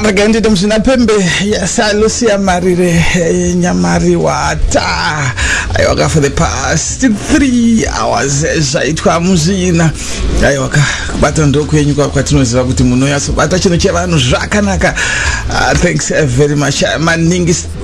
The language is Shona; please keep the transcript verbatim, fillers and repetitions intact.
Ragandi domzina pembe ya Salusia Marire Nyamari wata ayoka for the past three hours zaitwa muzina ayoka kubata ndoko yenyu kwa kwatinoziva kuti muno yaso bata chino chevanhu zvakanaka. Uh, thanks uh, very much maningi